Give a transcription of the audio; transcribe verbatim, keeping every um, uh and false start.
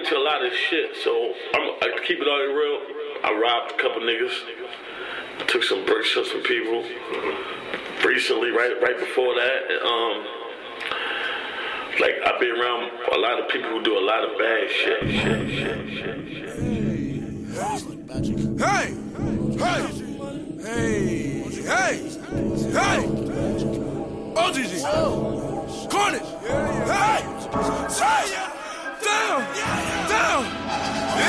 into a lot of shit, so I'm, I keep it all real. I robbed a couple niggas, took some bricks from some people. Recently, right right before that, um, like I've been around a lot of people who do a lot of bad shit. shit, shit, shit, shit. Hey, hey, hey, hey, hey, O G G, Carnage, hey, hey, down, down.